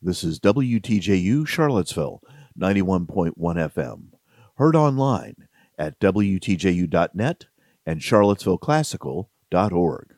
This is WTJU Charlottesville, 91.1 FM. Heard online at WTJU.net and CharlottesvilleClassical.org.